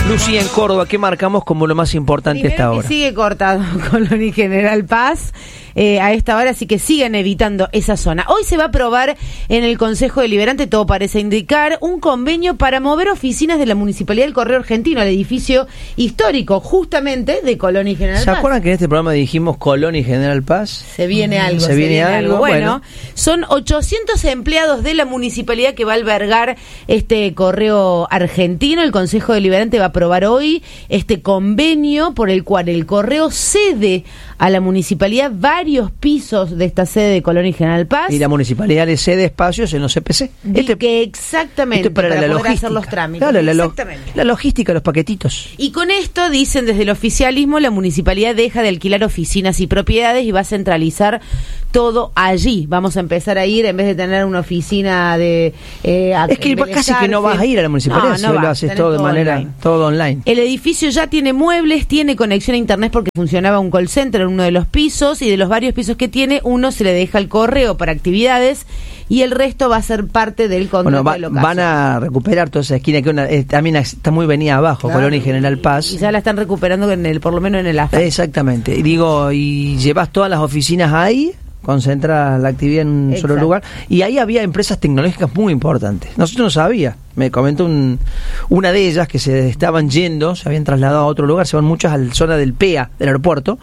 Lucía, en Córdoba, ¿qué marcamos como lo más importante hasta ahora? Sigue cortado Colón y General Paz a esta hora, así que sigan evitando esa zona. Hoy se va a aprobar en el Consejo Deliberante, todo parece indicar, un convenio para mover oficinas de la Municipalidad del Correo Argentino al edificio histórico, justamente de Colón y General Paz. ¿Se acuerdan que en este programa dijimos Colón y General Paz? Se viene algo. Se viene algo. Bueno, son 800 empleados de la municipalidad que va a albergar este Correo Argentino. El Consejo Deliberante va a aprobar hoy este convenio por el cual el Correo cede a la municipalidad varios pisos de esta sede de Colón y General Paz. Y la municipalidad le cede espacios en los CPC. Exactamente, para poder logística. hacer los trámites. Claro, exactamente. La logística, los paquetitos. Y con esto, dicen desde el oficialismo, la municipalidad deja de alquilar oficinas y propiedades y va a centralizar todo allí. Vamos a empezar a ir, en vez de tener una oficina de... es que casi que no vas a ir a la municipalidad, si lo haces todo de manera online. Todo online. El edificio ya tiene muebles, tiene conexión a internet porque funcionaba un call center en uno de los pisos, y de los varios pisos que tiene, uno se le deja al correo para actividades y el resto va a ser parte del contrato de locación. Van a recuperar toda esa esquina que también está muy venida abajo, claro, Colón y General Paz. Y ya la están recuperando por lo menos en el AFA. Exactamente. Y llevas todas las oficinas ahí, concentras la actividad en un solo lugar, y ahí había empresas tecnológicas muy importantes. Nosotros no sabía. Me comentó una de ellas que se estaban yendo, se habían trasladado a otro lugar, se van muchas a la zona del PEA, del aeropuerto,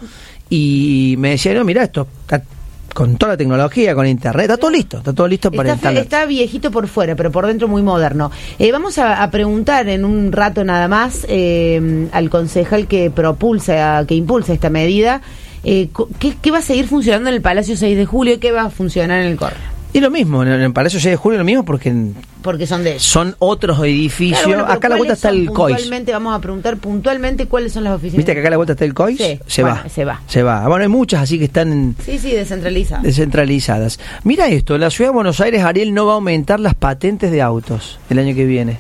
y me decía, no, mira, esto está con toda la tecnología, con internet, está todo listo para instalar. Está viejito por fuera, pero por dentro muy moderno. Vamos a preguntar en un rato nada más al concejal que impulsa esta medida, ¿qué va a seguir funcionando en el Palacio 6 de Julio y qué va a funcionar en el Correo? Y lo mismo, en el Palacio 6 de Julio lo mismo porque son de ellos. Son otros edificios. Claro, bueno, acá a la vuelta está el COIS. Vamos a preguntar puntualmente cuáles son las oficinas. ¿Viste que acá a la vuelta está el COIS? Sí, se va. Bueno, hay muchas así que están descentralizadas. Mira esto, la Ciudad de Buenos Aires, Ariel, no va a aumentar las patentes de autos el año que viene.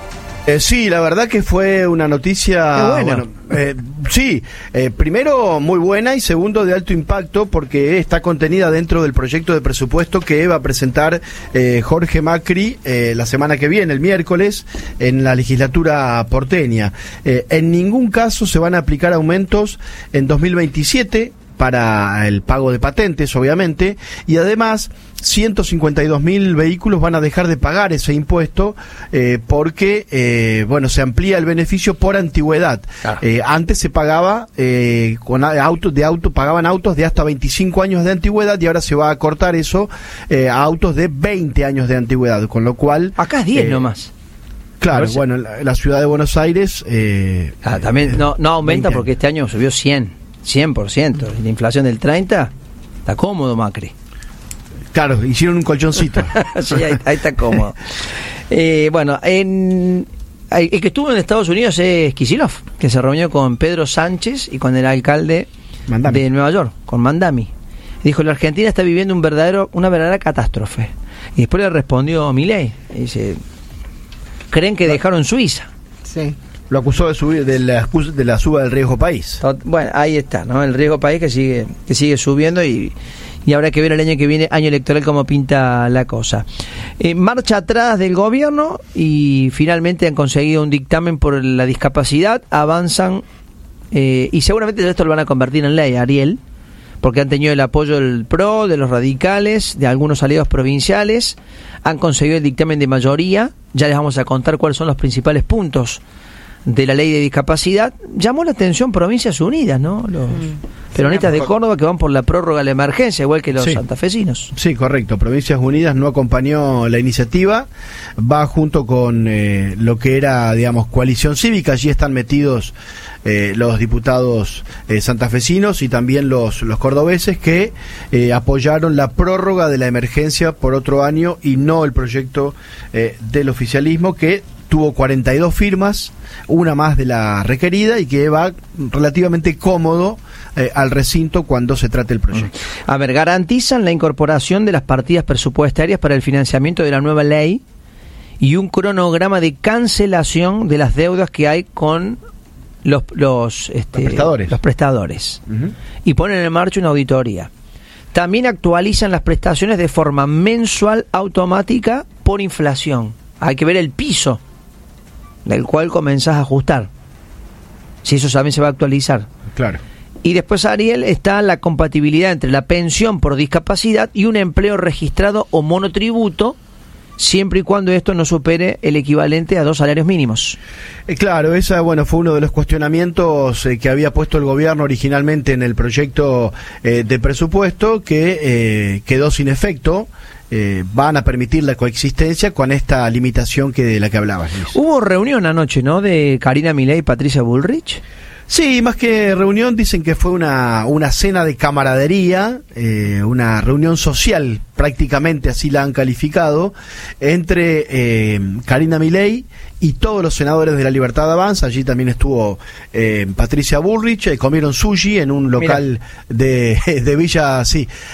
Sí, la verdad que fue una noticia, primero muy buena y segundo de alto impacto porque está contenida dentro del proyecto de presupuesto que va a presentar Jorge Macri la semana que viene, el miércoles, en la legislatura porteña. En ningún caso se van a aplicar aumentos en 2027 para el pago de patentes, obviamente, y además 152.000 vehículos van a dejar de pagar ese impuesto porque se amplía el beneficio por antigüedad. Claro. Antes se pagaba pagaban autos de hasta 25 años de antigüedad y ahora se va a cortar eso a autos de 20 años de antigüedad, con lo cual acá es 10 nomás. Claro, bueno, la ciudad de Buenos Aires también no aumenta porque este año subió 100%, y la inflación del 30%, está cómodo Macri. Claro, hicieron un colchoncito. Sí, ahí está cómodo. El que estuvo en Estados Unidos es Kicillof, que se reunió con Pedro Sánchez y con el alcalde de Nueva York, con Mandami. Dijo, la Argentina está viviendo una verdadera catástrofe. Y después le respondió Milei, dice, ¿creen que dejaron Suiza? Sí. Lo acusó de la suba del riesgo país. Bueno, ahí está, ¿no? El riesgo país que sigue subiendo y habrá que ver el año que viene, año electoral, cómo pinta la cosa. Marcha atrás del gobierno y finalmente han conseguido un dictamen por la discapacidad, avanzan y seguramente esto lo van a convertir en ley, Ariel, porque han tenido el apoyo del PRO, de los radicales, de algunos aliados provinciales, han conseguido el dictamen de mayoría, ya les vamos a contar cuáles son los principales puntos de la ley de discapacidad. Llamó la atención Provincias Unidas, ¿no? Los peronistas de Córdoba que van por la prórroga de la emergencia, igual que los santafesinos. Sí, correcto. Provincias Unidas no acompañó la iniciativa, va junto con lo que era, digamos, coalición cívica. Allí están metidos los diputados santafesinos y también los cordobeses que apoyaron la prórroga de la emergencia por otro año y no el proyecto del oficialismo, que tuvo 42 firmas, una más de la requerida, y que va relativamente cómodo al recinto cuando se trate el proyecto. A ver, garantizan la incorporación de las partidas presupuestarias para el financiamiento de la nueva ley y un cronograma de cancelación de las deudas que hay con los prestadores. Uh-huh. Y ponen en marcha una auditoría. También actualizan las prestaciones de forma mensual automática por inflación. Hay que ver el piso del cual comenzás a ajustar. si eso también se va a actualizar. Claro. Y después, Ariel, está la compatibilidad entre la pensión por discapacidad y un empleo registrado o monotributo, siempre y cuando esto no supere el equivalente a 2 salarios mínimos. Claro, esa fue uno de los cuestionamientos que había puesto el gobierno originalmente en el proyecto de presupuesto, que quedó sin efecto. Van a permitir la coexistencia con esta limitación de la que hablabas, Luis. Hubo reunión anoche, ¿no?, de Karina Milei y Patricia Bullrich. Sí, más que reunión, dicen que fue una cena de camaradería, una reunión social, prácticamente así la han calificado, entre Karina Milei y todos los senadores de La Libertad Avanza. Allí también estuvo Patricia Bullrich, comieron sushi en un local de Villa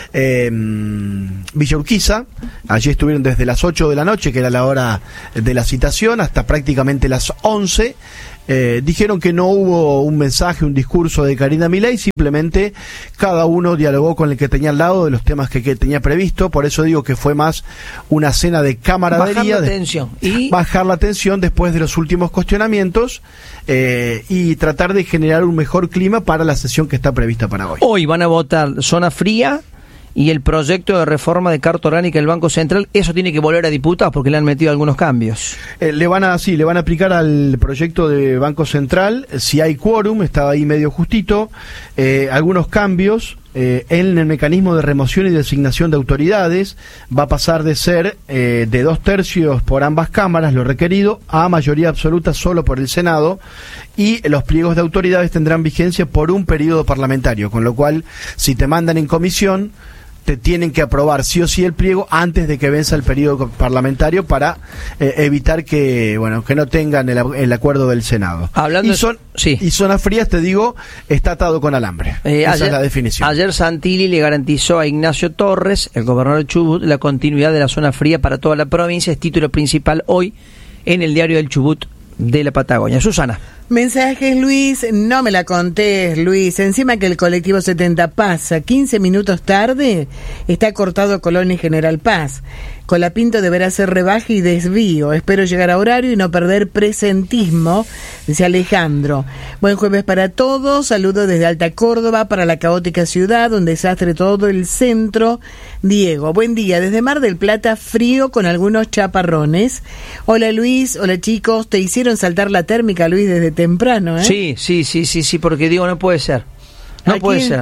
Urquiza. Allí estuvieron desde las 8 de la noche, que era la hora de la citación, hasta prácticamente las 11. Dijeron que no hubo un mensaje, un discurso de Karina Milei, simplemente cada uno dialogó con el que tenía al lado de los temas que tenía previsto. Por eso digo que fue más una cena de camaradería, bajar la tensión después de los últimos cuestionamientos, y tratar de generar un mejor clima para la sesión que está prevista para hoy. Hoy van a votar zona fría y el proyecto de reforma de Carta Orgánica del Banco Central. Eso tiene que volver a diputados porque le han metido algunos cambios. Le van a aplicar al proyecto de Banco Central, si hay quórum, estaba ahí medio justito, algunos cambios en el mecanismo de remoción y designación de autoridades. Va a pasar de ser de 2/3 por ambas cámaras, lo requerido, a mayoría absoluta solo por el Senado, y los pliegos de autoridades tendrán vigencia por un periodo parlamentario, con lo cual, si te mandan en comisión, te tienen que aprobar sí o sí el pliego antes de que venza el periodo parlamentario, para evitar que no tengan el acuerdo del Senado. Y zonas frías, te digo, está atado con alambre. Esa es la definición. Ayer Santilli le garantizó a Ignacio Torres, el gobernador de Chubut, la continuidad de la zona fría para toda la provincia. Es título principal hoy en el diario del Chubut de la Patagonia. Susana. Mensajes, Luis, no me la contés, Luis. Encima que el colectivo 70 pasa 15 minutos tarde, está cortado Colón y General Paz. Colapinto deberá hacer rebaja y desvío. Espero llegar a horario y no perder presentismo, dice Alejandro. Buen jueves para todos. Saludos desde Alta Córdoba para la caótica ciudad, un desastre todo el centro. Diego, buen día. Desde Mar del Plata, frío con algunos chaparrones. Hola, Luis. Hola, chicos. Te hicieron saltar la térmica, Luis, desde temprano, ¿eh? Sí, porque digo, no puede ser. No puede ser.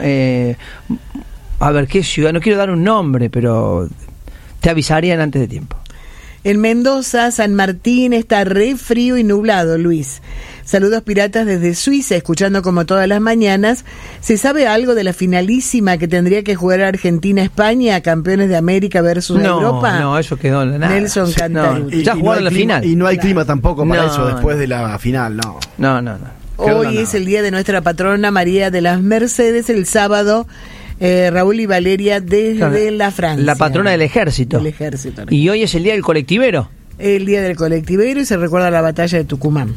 A ver, ¿qué ciudad? No quiero dar un nombre, pero te avisarían antes de tiempo. En Mendoza, San Martín, está re frío y nublado, Luis. Saludos piratas desde Suiza, escuchando como todas las mañanas. ¿Se sabe algo de la finalísima que tendría que jugar Argentina-España, campeones de América versus Europa? No, eso quedó en la nada. Nelson Cantarucci. Ya jugaron la final. Y no hay clima tampoco para eso después de la final, No. Hoy es el día de nuestra patrona María de las Mercedes, el sábado. Raúl y Valeria desde la Francia. La patrona del ejército. Y hoy es el día del colectivero. El día del colectivero, y se recuerda la batalla de Tucumán.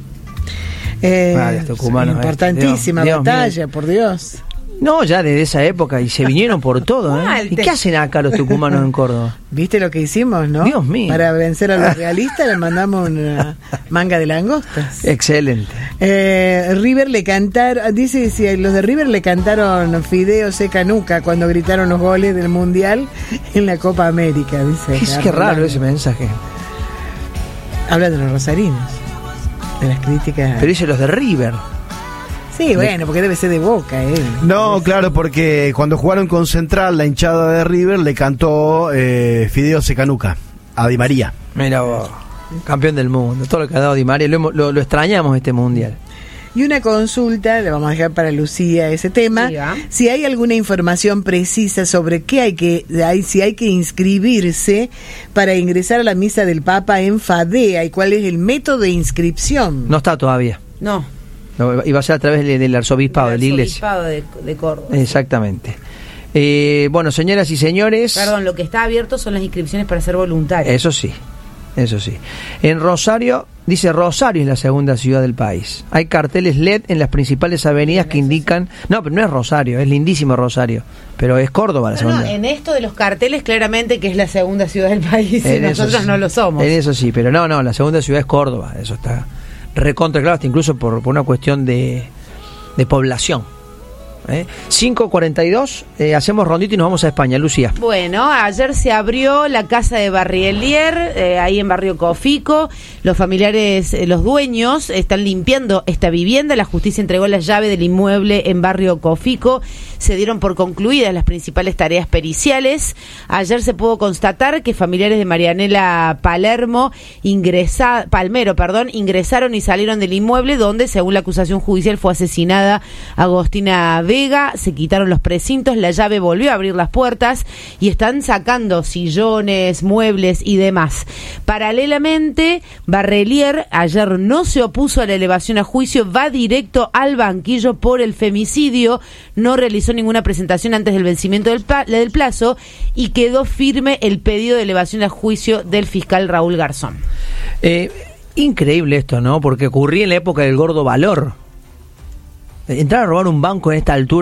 Importantísima batalla, por Dios. No, ya desde esa época, y se vinieron por todo, ¿eh? ¿Y qué hacen acá los tucumanos en Córdoba? ¿Viste lo que hicimos, no? Dios mío. Para vencer a los realistas le mandamos una manga de langostas. Excelente. River le cantaron, dice, si los de River le cantaron Fideo Seca Nuca cuando gritaron los goles del Mundial en la Copa América, dice. Es que raro ese mensaje. Habla de los rosarinos, de las críticas. Pero dice los de River. Sí, bueno, porque debe ser de Boca, No, claro, porque cuando jugaron con Central, la hinchada de River le cantó Fideo Secanuca a Di María. Mira vos, campeón del mundo, todo lo que ha dado Di María, lo extrañamos este mundial. Y una consulta, le vamos a dejar para Lucía ese tema, si hay alguna información precisa sobre si hay que inscribirse para ingresar a la misa del Papa en Fadea, y cuál es el método de inscripción. No está todavía. No, iba a ser a través del arzobispado, de la iglesia. Arzobispado de Córdoba. Exactamente. Bueno, señoras y señores. Perdón, lo que está abierto son las inscripciones para ser voluntario. Eso sí. En Rosario, dice Rosario es la segunda ciudad del país. Hay carteles LED en las principales avenidas que indican. No, pero no es Rosario, es lindísimo Rosario. Pero es Córdoba la segunda. No, en esto de los carteles, claramente que es la segunda ciudad del país y nosotros no lo somos. En eso sí, pero no, la segunda ciudad es Córdoba, eso está recontra claro, hasta incluso por una cuestión de población. 5:42, hacemos rondito y nos vamos a España, Lucía. Bueno, ayer se abrió la casa de Barrielier, ahí en Barrio Cofico. Los familiares, los dueños, están limpiando esta vivienda. La justicia entregó la llave del inmueble en Barrio Cofico. Se dieron por concluidas las principales tareas periciales. Ayer se pudo constatar que familiares de Marianela Palmero ingresaron y salieron del inmueble donde, según la acusación judicial, fue asesinada Agostina Vega. Se quitaron los precintos, la llave volvió a abrir las puertas y están sacando sillones, muebles y demás. Paralelamente, Barrielier ayer no se opuso a la elevación a juicio, va directo al banquillo por el femicidio, no realizó ninguna presentación antes del vencimiento del plazo y quedó firme el pedido de elevación a juicio del fiscal Raúl Garzón. Increíble esto, ¿no? Porque ocurría en la época del Gordo Valor. Entrar a robar un banco en esta altura